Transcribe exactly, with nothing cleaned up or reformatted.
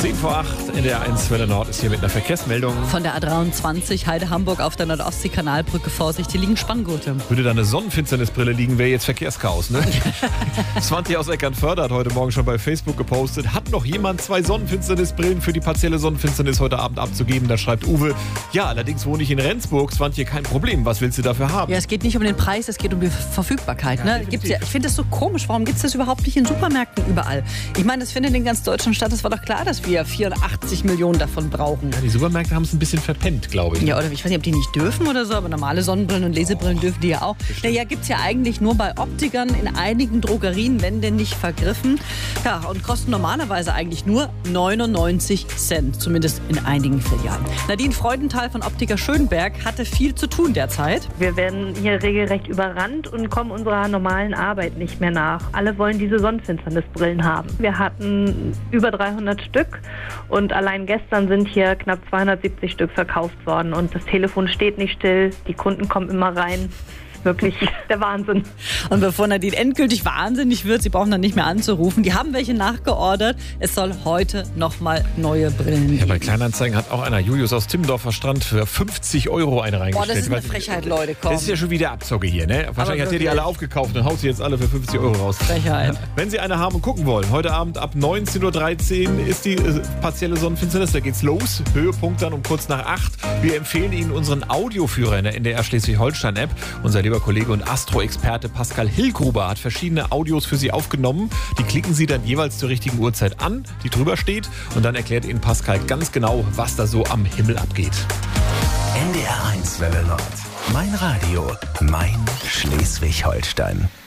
zehn vor acht in der eins Welle Nord ist hier mit einer Verkehrsmeldung. Von der A dreiundzwanzig Heide-Hamburg auf der Nordostsee-Kanalbrücke, Vorsicht, hier liegen Spanngurte. Würde da eine Sonnenfinsternisbrille liegen, wäre jetzt Verkehrschaos, ne? Swantje aus Eckernförde hat heute Morgen schon bei Facebook gepostet. Hat noch jemand zwei Sonnenfinsternisbrillen für die partielle Sonnenfinsternis heute Abend abzugeben? Da schreibt Uwe, ja, allerdings wohne ich in Rendsburg. Swantje, kein Problem. Was willst du dafür haben? Ja, es geht nicht um den Preis, es geht um die Verfügbarkeit. Ja, Ne? Gibt's ja, ich finde das so komisch. Warum gibt es das überhaupt nicht in Supermärkten überall? Ich meine, das findet in ganz Deutschland statt. Es war doch klar, dass wir vierundachtzig Millionen davon brauchen. Ja, die Supermärkte haben es ein bisschen verpennt, glaube ich. Ja, oder ich weiß nicht, ob die nicht dürfen oder so, aber normale Sonnenbrillen und Lesebrillen dürfen die ja auch. Naja, gibt es ja eigentlich nur bei Optikern, in einigen Drogerien, wenn denn nicht vergriffen. Ja, und kosten normalerweise eigentlich nur neunundneunzig Cent, zumindest in einigen Filialen. Nadine Freudenthal von Optiker Schönberg hatte viel zu tun derzeit. Wir werden hier regelrecht überrannt und kommen unserer normalen Arbeit nicht mehr nach. Alle wollen diese Sonnenfinsternisbrillen haben. Wir hatten über dreihundert Stück und allein gestern sind hier knapp zweihundertsiebzig Stück verkauft worden und das Telefon steht nicht still, die Kunden kommen immer rein. Wirklich der Wahnsinn. Und bevor Nadine endgültig wahnsinnig wird, sie brauchen dann nicht mehr anzurufen, die haben welche nachgeordert. Es soll heute nochmal neue Brillen geben. Ja, bei Kleinanzeigen hat auch einer, Julius aus Timmendorfer Strand, für fünfzig Euro eine reingestellt. Boah, das ist eine Frechheit, Leute, komm. Das ist ja schon wieder Abzocke hier, ne? Wahrscheinlich hat ihr die alle aufgekauft und haut sie jetzt alle für fünfzig Euro raus. Frechheit. Wenn Sie eine haben und gucken wollen, heute Abend ab neunzehn Uhr dreizehn ist die äh, partielle Sonnenfinsternis, da geht's los. Höhepunkt dann um kurz nach acht. Wir empfehlen Ihnen unseren Audioführer in der N D R Schleswig-Holstein-App. Unser lieber Kollege und Astro-Experte Pascal Hillgruber hat verschiedene Audios für Sie aufgenommen. Die klicken Sie dann jeweils zur richtigen Uhrzeit an, die drüber steht. Und dann erklärt Ihnen Pascal ganz genau, was da so am Himmel abgeht. N D R eins Welle Nord. Mein Radio, mein Schleswig-Holstein.